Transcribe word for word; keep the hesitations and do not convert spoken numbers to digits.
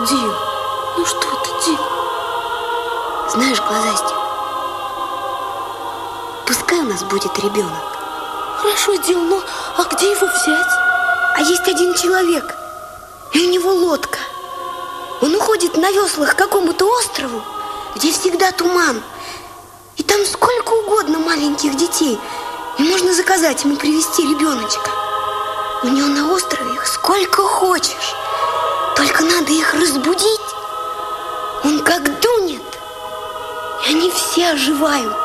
Дим, ну что ты, Дим? Знаешь, Глазастик, пускай у нас будет ребенок. Хорошо, Дим, но а где его взять? А есть один человек, и у него лодка. Он уходит на веслах к какому-то острову, где всегда туман. И там сколько угодно маленьких детей. И можно заказать ему привезти ребеночка. У него на острове их сколько хочешь. Только надо их разбудить. Он как дунет, и они все оживают.